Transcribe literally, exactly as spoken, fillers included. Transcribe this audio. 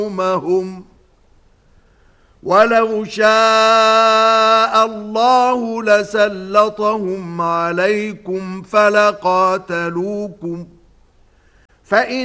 قومهم ولو شاء الله لسلطهم عليكم فلقاتلوكم فإن